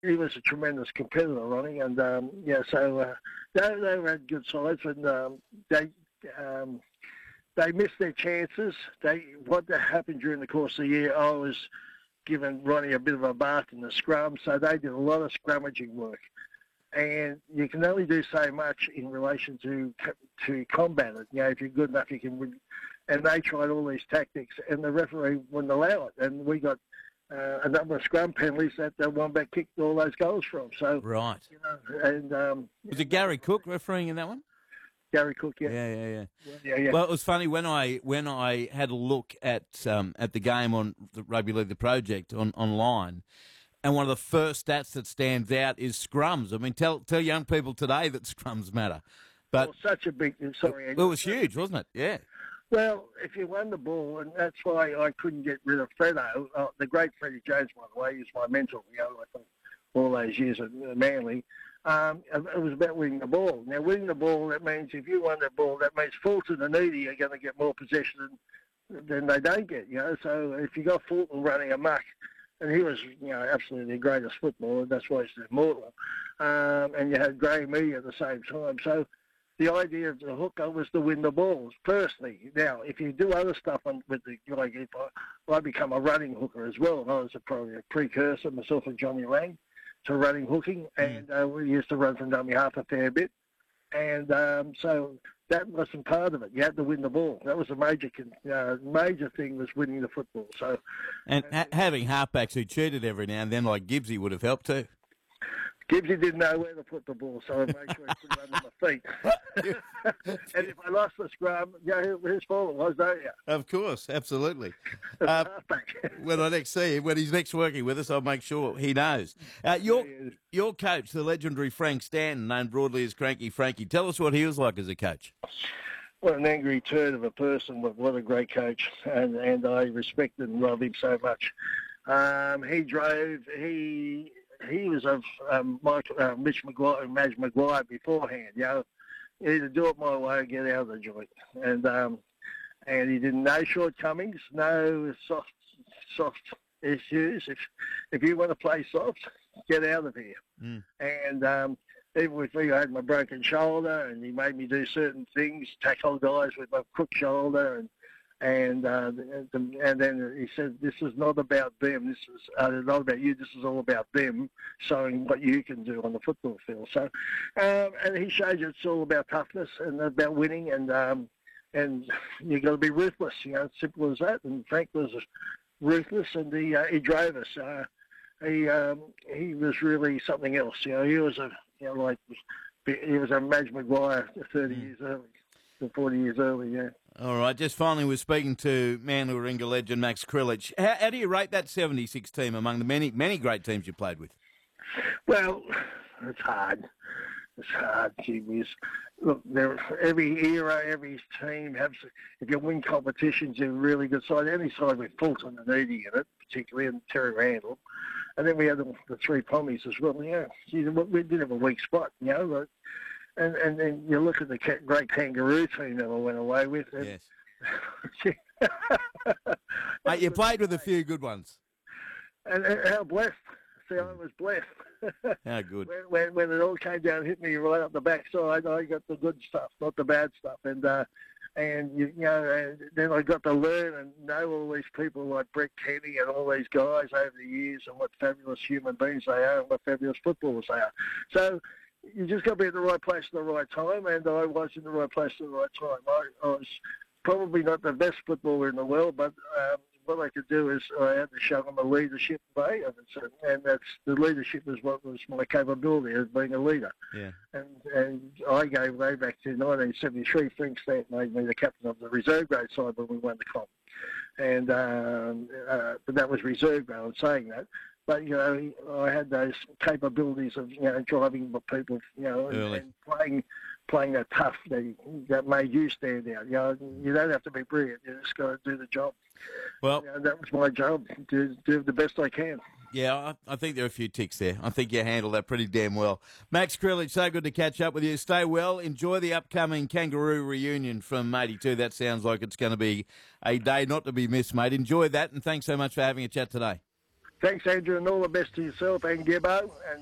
he was a tremendous competitor, Ronnie, and so they had good sides, and um, they missed their chances. What happened during the course of the year, I was giving Ronnie a bit of a bath in the scrum, so they did a lot of scrummaging work. And you can only do so much in relation to combat it. If you're good enough, you can win. And they tried all these tactics, and the referee wouldn't allow it. And we got a number of scrum penalties that the Wombat kicked all those goals from. So Right. And Was it Gary Cook refereeing in that one? Gary Cook, Yeah. yeah. Well, it was funny when I had a look at the game on the Rugby League, the project online, and one of the first stats that stands out is scrums. I mean, tell young people today that scrums matter. But such a big it was huge, wasn't it? Yeah. Well, if you won the ball, and that's why I couldn't get rid of Fredo, the great Freddie Jones, by the way, he's my mentor, I think, all those years at Manly. It was about winning the ball. Now, winning the ball, that means if you won the ball, that means Fulton and Eadie are going to get more possession than they don't get, So if you got Fulton running amok, and he was, absolutely the greatest footballer, that's why he's immortal, and you had Graham Eadie at the same time. So the idea of the hooker was to win the balls, firstly. Now, if you do other stuff with if I become a running hooker as well, and I was probably a precursor, myself and Johnny Lang, to running hooking, and we used to run from dummy half a fair bit. And so that wasn't part of it. You had to win the ball. That was a major thing, was winning the football. So, and having halfbacks who cheated every now and then, like Gibbsy, would have helped too. Gibbsy didn't know where to put the ball, so I made sure he put it under my feet. And if I lost the scrum, whose fault it was, don't you? Of course, absolutely. When I next see him, when he's next working with us, I'll make sure he knows. Your coach, the legendary Frank Stanton, known broadly as Cranky Frankie, tell us what he was like as a coach. What an angry turd of a person, but what a great coach, and I respect and love him so much. He was of Mitch Maguire and Madge Maguire beforehand. Either do it my way or get out of the joint. And he didn't know shortcomings, no soft issues. If you want to play soft, get out of here. And even with me, I had my broken shoulder, and he made me do certain things, tackle guys with my crook shoulder, and then he said, "This is not about them. This is not about you. This is all about them showing what you can do on the football field." So, and he shows you it's all about toughness and about winning, and you got to be ruthless. It's simple as that. And Frank was ruthless, and he drove us. He was really something else. He was he was a Madge Maguire 30 years early, 40 years early. Yeah. All right, just finally, we're speaking to Manly Warringah legend Max Krilich. How do you rate that 76 team among the many, many great teams you played with? Well, it's hard. Gee whiz. Look, every era, every team has, if you win competitions, you're a really good side. Any side with Fulton and Eadie in it, particularly, and Terry Randall. And then we had the three Pommies as well. We did have a weak spot, And then you look at the great Kangaroo team that I went away with. Yes. Mate, you played with a few good ones. And how blessed. See, I was blessed. How good. When it all came down and hit me right up the backside, I got the good stuff, not the bad stuff. And then I got to learn and know all these people like Brett Kenny and all these guys over the years, and what fabulous human beings they are and what fabulous footballers they are. So you just got to be at the right place at the right time, and I was in the right place at the right time. I was probably not the best footballer in the world, but what I could do is I had to show them a leadership way, and that's the leadership is what was my capability as being a leader. Yeah. And I gave way back to 1973. Frank Stanton made me the captain of the reserve grade side when we won the comp, and but that was reserve grade. I'm saying that. But, I had those capabilities of, driving people, and playing that tough that made you stand out. You don't have to be brilliant. You just got to do the job. Well, that was my job, to do the best I can. Yeah, I think there are a few ticks there. I think you handled that pretty damn well. Max Krilich, so good to catch up with you. Stay well. Enjoy the upcoming Kangaroo reunion from 82. That sounds like it's going to be a day not to be missed, mate. Enjoy that, and thanks so much for having a chat today. Thanks, Andrew, and all the best to yourself and Gibbo. And